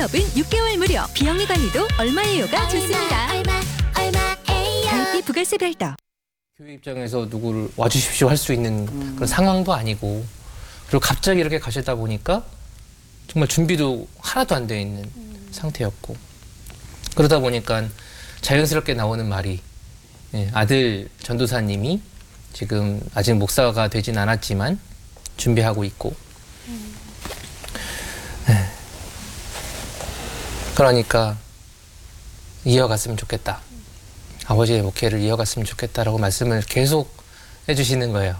클럽은 6개월 무료. 비영리 관리도 얼마예요가 좋습니다. 가입비 부가세 별도. 교회 입장에서 누구를 와주십시오 할 수 있는 그런 상황도 아니고, 그리고 갑자기 이렇게 가시다 보니까 정말 준비도 하나도 안 돼 있는 상태였고, 그러다 보니까 자연스럽게 나오는 말이, 아들 전도사님이 지금 아직 목사가 되진 않았지만 준비하고 있고, 그러니까 이어갔으면 좋겠다. 아버지의 목회를 이어갔으면 좋겠다라고 말씀을 계속 해주시는 거예요.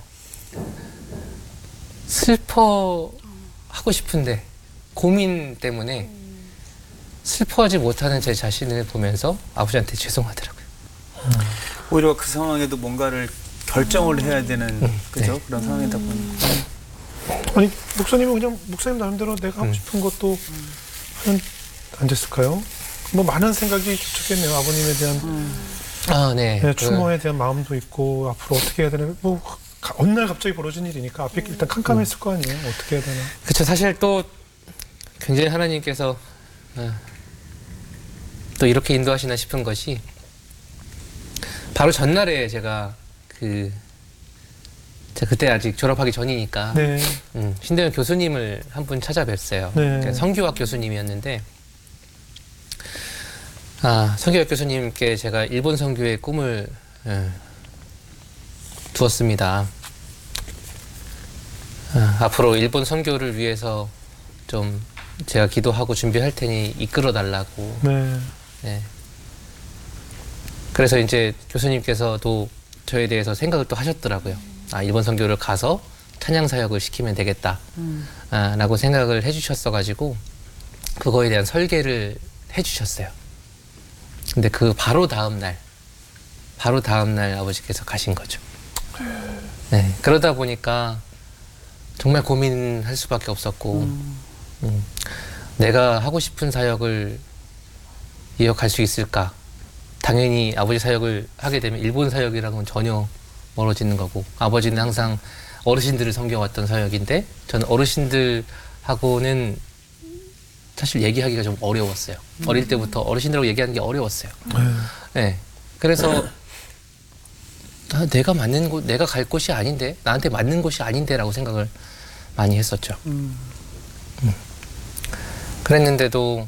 슬퍼하고 싶은데 고민 때문에 슬퍼하지 못하는 제 자신을 보면서 아버지한테 죄송하더라고요. 오히려 그 상황에도 뭔가를 결정을 해야 되는 그죠? 네. 그런 상황이다 보니까. 아니 목사님은 그냥 목사님 나름대로 내가 하고 싶은 것도 하면 안 됐을까요? 뭐 많은 생각이 겹쳤겠네요. 아버님에 대한 네. 추모에 대한 마음도 있고 앞으로 어떻게 해야 되나 뭐 어느 날 갑자기 벌어진 일이니까 앞에 일단 캄캄했을 거 아니에요. 어떻게 해야 되나. 그렇죠. 사실 또 굉장히 하나님께서 또 이렇게 인도하시나 싶은 것이, 바로 전날에 제가 그때 아직 졸업하기 전이니까 네. 신대현 교수님을 한 분 찾아뵀어요. 네. 그러니까 성교학 교수님이었는데, 성교학 교수님께 제가 일본 선교의 꿈을 두었습니다. 앞으로 일본 선교를 위해서 좀 제가 기도하고 준비할 테니 이끌어 달라고. 네. 네. 그래서 이제 교수님께서도 저에 대해서 생각을 또 하셨더라고요. 일본 선교를 가서 찬양 사역을 시키면 되겠다. 라고 생각을 해주셨어가지고 그거에 대한 설계를 해주셨어요. 근데 그 바로 다음 날 아버지께서 가신 거죠. 네. 그러다 보니까 정말 고민할 수밖에 없었고, 내가 하고 싶은 사역을 이어갈 수 있을까? 당연히 아버지 사역을 하게 되면 일본 사역이랑은 전혀 멀어지는 거고, 아버지는 항상 어르신들을 섬겨왔던 사역인데 저는 어르신들하고는 사실 얘기하기가 좀 어려웠어요. 어릴 때부터 어르신들하고 얘기하는 게 어려웠어요. 네. 그래서 내가 갈 곳이 아닌데, 나한테 맞는 곳이 아닌데라고 생각을 많이 했었죠. 그랬는데도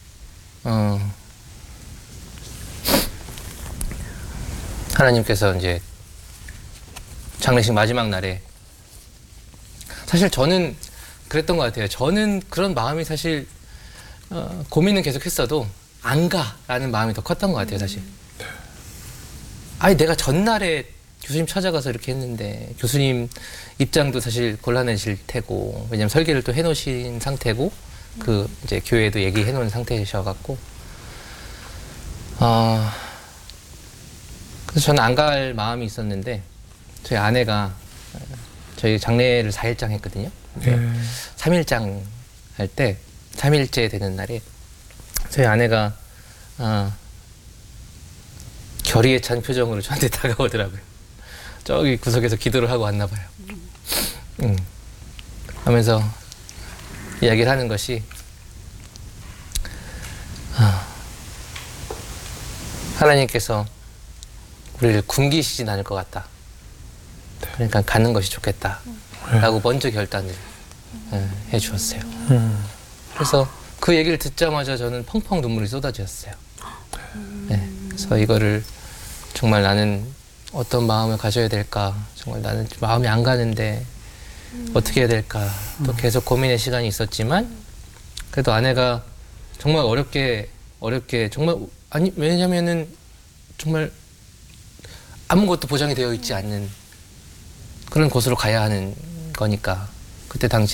하나님께서 이제 장례식 마지막 날에, 사실 저는 그랬던 것 같아요. 저는 그런 마음이 사실 고민은 계속 했어도 안 가라는 마음이 더 컸던 것 같아요, 사실. 내가 전날에 교수님 찾아가서 이렇게 했는데 교수님 입장도 사실 곤란해질 테고, 왜냐면 설계를 또 해놓으신 상태고 이제 교회에도 얘기해 놓은 상태셔갖고, 그래서 저는 안 갈 마음이 있었는데, 저희 아내가 저희 장례를 4일장 했거든요. 3일장 할 때 3일째 되는 날에 저희 아내가 결의에 찬 표정으로 저한테 다가오더라고요. 저기 구석에서 기도를 하고 왔나 봐요. 하면서 이야기를 하는 것이, 하나님께서 우리를 굶기시진 않을 것 같다. 그러니까 가는 것이 좋겠다. 라고 먼저 결단을 해 주었어요. 그래서 그 얘기를 듣자마자 저는 펑펑 눈물이 쏟아졌어요. 네. 그래서 이거를 정말 나는 어떤 마음을 가져야 될까, 정말 나는 마음이 안 가는데 어떻게 해야 될까, 또 계속 고민의 시간이 있었지만, 그래도 아내가 정말 어렵게 정말, 왜냐면은 정말 아무것도 보장이 되어 있지 않는 그런 곳으로 가야 하는 거니까, 그때 당시